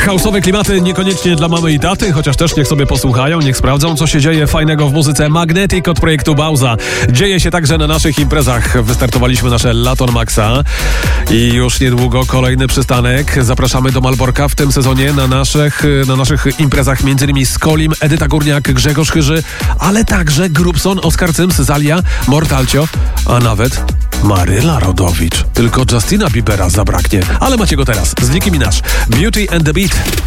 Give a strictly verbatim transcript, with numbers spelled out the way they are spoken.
house'owe klimaty niekoniecznie dla mamy i taty, chociaż też niech sobie posłuchają, niech sprawdzą, co się dzieje fajnego w muzyce. Magnetic od projektu Bauza. Dzieje się także na naszych imprezach. Wystartowaliśmy nasze Laton Maxa i już niedługo kolejny przystanek. Zapraszamy do Malborka w tym sezonie na naszych, na naszych imprezach, między innymi Skolim, Edyta Górniak, Grzegorz Chyży, ale także Grubson, Oskar Cyms, Zalia, Mortalcio, a nawet Maryla Rodowicz. Tylko Justina Biebera zabraknie, ale macie go teraz. Z Nicki Minaj, Beauty and the Beat.